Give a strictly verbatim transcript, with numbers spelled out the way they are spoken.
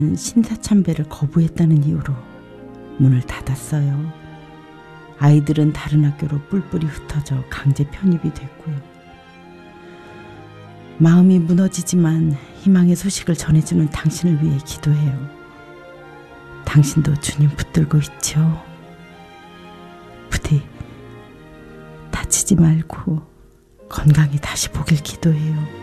신사참배를 거부했다는 이유로 문을 닫았어요. 아이들은 다른 학교로 뿔뿔이 흩어져 강제 편입이 됐고요. 마음이 무너지지만 희망의 소식을 전해주는 당신을 위해 기도해요. 당신도 주님 붙들고 있죠. 부디 다치지 말고 건강히 다시 보길 기도해요.